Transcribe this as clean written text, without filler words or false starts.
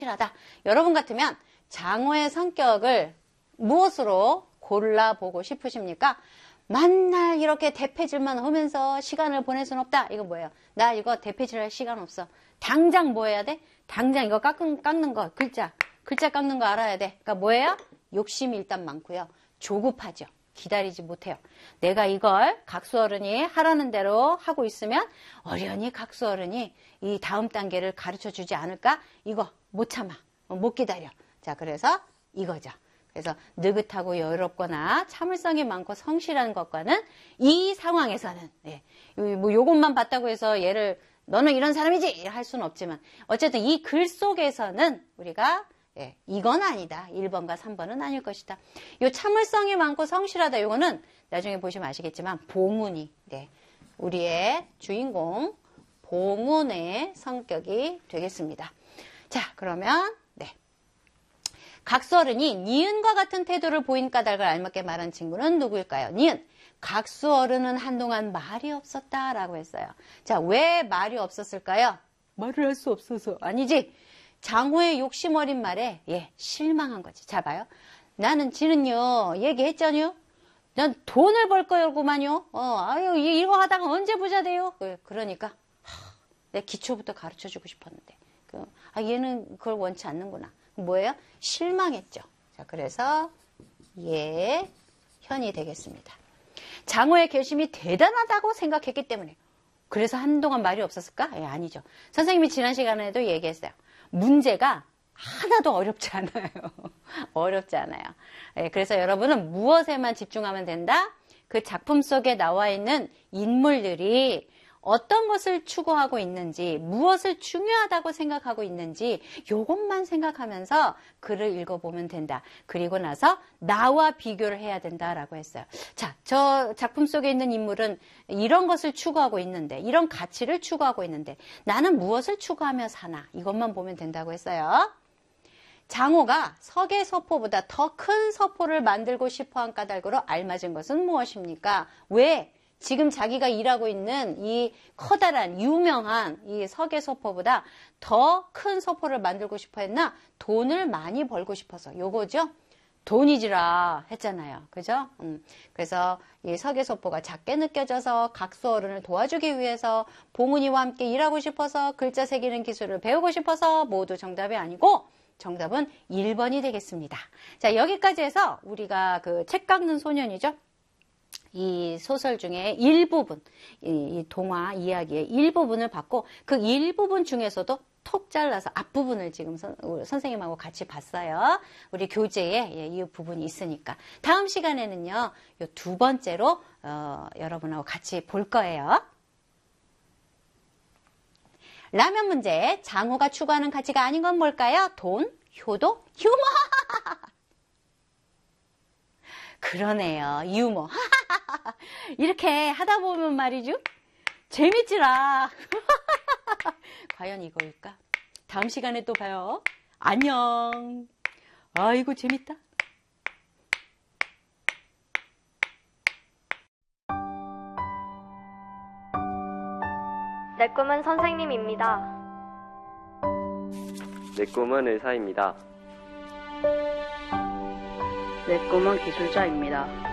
성실하다. 여러분 같으면 장호의 성격을 무엇으로 골라보고 싶으십니까? 맨날 이렇게 대패질만 하면서 시간을 보낼 수는 없다. 이거 뭐예요? 나 이거 대패질할 시간 없어. 당장 뭐 해야 돼? 당장 이거 깎는 거, 글자 깎는 거 알아야 돼. 그러니까 뭐예요? 욕심이 일단 많고요. 조급하죠. 기다리지 못해요. 내가 이걸 각수어른이 하라는 대로 하고 있으면 어련히 각수어른이 이 다음 단계를 가르쳐 주지 않을까? 이거 못 참아. 못 기다려. 자, 그래서 이거죠. 그래서 느긋하고 여유롭거나 참을성이 많고 성실한 것과는 이 상황에서는 뭐 요것만 봤다고 해서 얘를 너는 이런 사람이지 할 수는 없지만 어쨌든 이 글 속에서는 우리가 이건 아니다. 1번과 3번은 아닐 것이다. 요 참을성이 많고 성실하다. 요거는 나중에 보시면 아시겠지만 봉훈이 우리의 주인공 봉훈의 성격이 되겠습니다. 자, 그러면 각수어른이 니은과 같은 태도를 보인 까닭을 알맞게 말한 친구는 누구일까요? 니은. 각수어른은 한동안 말이 없었다라고 했어요. 자, 왜 말이 없었을까요? 말을 할 수 없어서. 아니지. 장호의 욕심 어린 말에 실망한 거지. 잘 봐요. 나는 지는요 얘기했잖요. 난 돈을 벌 거였구만요. 아유 이거 하다가 언제 부자 돼요? 그러니까 내 기초부터 가르쳐주고 싶었는데 얘는 그걸 원치 않는구나. 뭐예요? 실망했죠. 자, 그래서 현이 되겠습니다. 장호의 결심이 대단하다고 생각했기 때문에. 그래서 한동안 말이 없었을까? 아니죠. 선생님이 지난 시간에도 얘기했어요. 문제가 하나도 어렵지 않아요. 어렵지 않아요. 그래서 여러분은 무엇에만 집중하면 된다? 그 작품 속에 나와 있는 인물들이 어떤 것을 추구하고 있는지, 무엇을 중요하다고 생각하고 있는지 요것만 생각하면서 글을 읽어보면 된다. 그리고 나서 나와 비교를 해야 된다라고 했어요. 자, 저 작품 속에 있는 인물은 이런 것을 추구하고 있는데, 이런 가치를 추구하고 있는데 나는 무엇을 추구하며 사나? 이것만 보면 된다고 했어요. 장호가 석의 서포보다 더 큰 서포를 만들고 싶어한 까닭으로 알맞은 것은 무엇입니까? 왜? 지금 자기가 일하고 있는 이 커다란 유명한 이 석의 서포보다 더 큰 서포를 만들고 싶어 했나? 돈을 많이 벌고 싶어서. 요거죠? 돈이지라 했잖아요. 그죠? 그래서 이 석의 서포가 작게 느껴져서 각수어른을 도와주기 위해서 봉훈이와 함께 일하고 싶어서 글자 새기는 기술을 배우고 싶어서 모두 정답이 아니고 정답은 1번이 되겠습니다. 자, 여기까지 해서 우리가 그 책 깎는 소년이죠? 이 소설 중에 일부분, 이 동화 이야기의 일부분을 봤고 그 일부분 중에서도 톡 잘라서 앞부분을 지금 선생님하고 같이 봤어요. 우리 교재에 이 부분이 있으니까. 다음 시간에는요, 요 두 번째로 여러분하고 같이 볼 거예요. 라면 문제, 장호가 추구하는 가치가 아닌 건 뭘까요? 돈, 효도, 유머. 그러네요. 유머. 이렇게 하다 보면 말이죠. 재밌지라. 과연 이거일까? 다음 시간에 또 봐요. 안녕. 아이고 재밌다. 내 꿈은 선생님입니다. 내 꿈은 의사입니다. 내 꿈은 기술자입니다.